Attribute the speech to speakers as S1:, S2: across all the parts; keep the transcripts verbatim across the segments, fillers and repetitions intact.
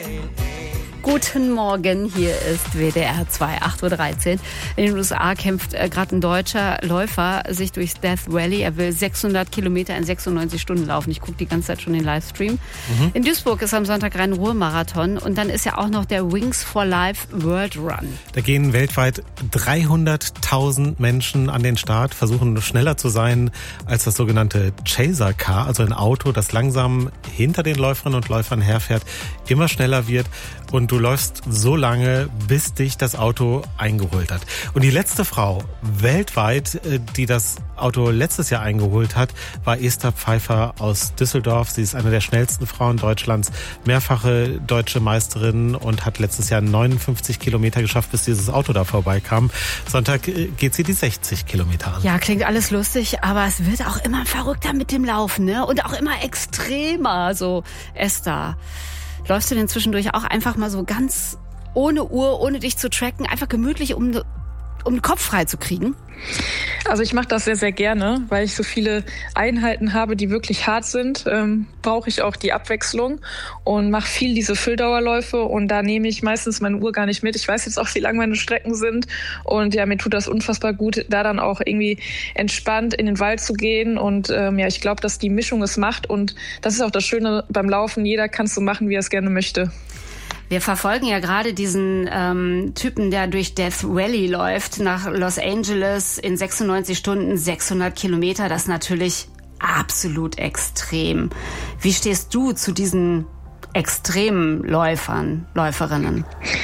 S1: Guten Morgen, hier ist W D R zwei, acht Uhr dreizehn. In den U S A kämpft äh, gerade ein deutscher Läufer sich durchs Death Valley. Er will sechshundert Kilometer in sechsundneunzig Stunden laufen. Ich gucke die ganze Zeit schon den Livestream. Mhm. In Duisburg ist am Sonntag Rhein-Ruhr-Marathon und dann ist ja auch noch der Wings for Life World Run.
S2: Da gehen weltweit dreihunderttausend Menschen an den Start, versuchen schneller zu sein als das sogenannte Chaser Car, also ein Auto, das langsam hinter den Läuferinnen und Läufern herfährt, immer schneller wird. Und du läufst so lange, bis dich das Auto eingeholt hat. Und die letzte Frau weltweit, die das Auto letztes Jahr eingeholt hat, war Esther Pfeiffer aus Düsseldorf. Sie ist eine der schnellsten Frauen Deutschlands, mehrfache deutsche Meisterin und hat letztes Jahr neunundfünfzig Kilometer geschafft, bis dieses Auto da vorbeikam. Sonntag geht sie die sechzig Kilometer an.
S1: Ja, klingt alles lustig, aber es wird auch immer verrückter mit dem Laufen, ne? Und auch immer extremer. So, Esther, läufst du denn zwischendurch auch einfach mal so ganz ohne Uhr, ohne dich zu tracken, einfach gemütlich, um, um den Kopf frei zu kriegen?
S3: Also ich mache das sehr, sehr gerne, weil ich so viele Einheiten habe, die wirklich hart sind, ähm, brauche ich auch die Abwechslung und mache viel diese Fülldauerläufe und da nehme ich meistens meine Uhr gar nicht mit. Ich weiß jetzt auch, wie lang meine Strecken sind und ja, mir tut das unfassbar gut, da dann auch irgendwie entspannt in den Wald zu gehen und ähm, ja, ich glaube, dass die Mischung es macht und das ist auch das Schöne beim Laufen, jeder kann es so machen, wie er es gerne möchte.
S1: Wir verfolgen ja gerade diesen ähm, Typen, der durch Death Valley läuft, nach Los Angeles in sechsundneunzig Stunden, sechshundert Kilometer. Das ist natürlich absolut extrem. Wie stehst du zu diesen extremen Läufern, Läuferinnen?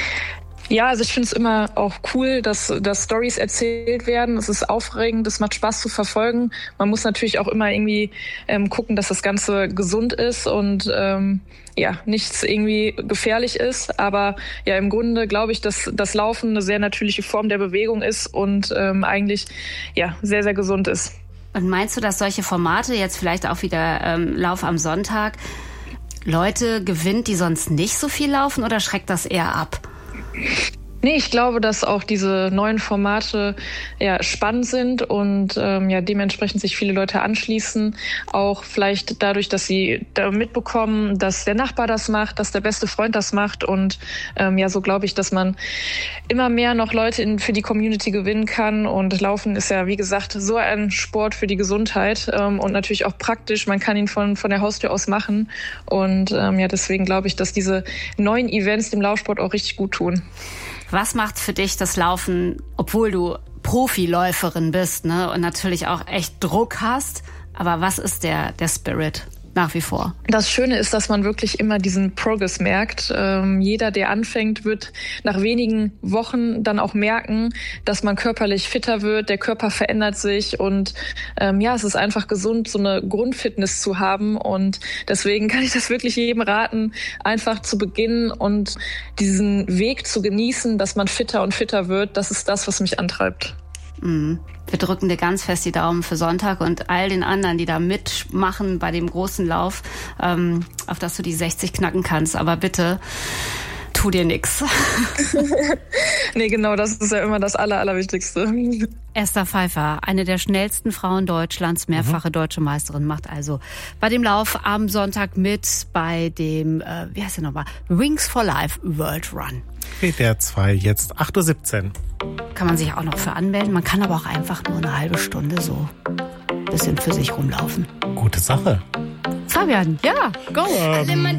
S3: Ja, also ich finde es immer auch cool, dass, dass Storys erzählt werden. Es ist aufregend, es macht Spaß zu verfolgen. Man muss natürlich auch immer irgendwie ähm, gucken, dass das Ganze gesund ist und ähm, ja, nichts irgendwie gefährlich ist. Aber ja, im Grunde glaube ich, dass das Laufen eine sehr natürliche Form der Bewegung ist und ähm, eigentlich ja sehr, sehr gesund ist.
S1: Und meinst du, dass solche Formate, jetzt vielleicht auch wieder ähm, Lauf am Sonntag, Leute gewinnt, die sonst nicht so viel laufen oder schreckt das eher ab?
S3: Nee, ich glaube, dass auch diese neuen Formate ja spannend sind und ähm, ja dementsprechend sich viele Leute anschließen. Auch vielleicht dadurch, dass sie da mitbekommen, dass der Nachbar das macht, dass der beste Freund das macht. Und ähm, ja, so glaube ich, dass man immer mehr noch Leute in, für die Community gewinnen kann. Und Laufen ist ja, wie gesagt, so ein Sport für die Gesundheit ähm, und natürlich auch praktisch. Man kann ihn von, von der Haustür aus machen. Und ähm, ja, deswegen glaube ich, dass diese neuen Events dem Laufsport auch richtig gut tun.
S1: Was macht für dich das Laufen, obwohl du Profiläuferin bist, ne, und natürlich auch echt Druck hast? Aber was ist der, der Spirit nach wie vor?
S3: Das Schöne ist, dass man wirklich immer diesen Progress merkt. Ähm, jeder, der anfängt, wird nach wenigen Wochen dann auch merken, dass man körperlich fitter wird, der Körper verändert sich und ähm, ja, es ist einfach gesund, so eine Grundfitness zu haben und deswegen kann ich das wirklich jedem raten, einfach zu beginnen und diesen Weg zu genießen, dass man fitter und fitter wird. Das ist das, was mich antreibt.
S1: Mhm. Wir drücken dir ganz fest die Daumen für Sonntag und all den anderen, die da mitmachen bei dem großen Lauf, ähm, auf dass du die sechzig knacken kannst. Aber bitte, tu dir nix.
S3: Nee, genau, das ist ja immer das Aller, Allerwichtigste.
S1: Esther Pfeiffer, eine der schnellsten Frauen Deutschlands, mehrfache mhm. deutsche Meisterin, macht also bei dem Lauf am Sonntag mit bei dem, äh, wie heißt der nochmal, Wings for Life World Run.
S2: W D R zwei, jetzt acht Uhr siebzehn.
S1: Kann man sich auch noch für anmelden. Man kann aber auch einfach nur eine halbe Stunde so ein bisschen für sich rumlaufen.
S2: Gute Sache.
S1: Fabian, ja, go!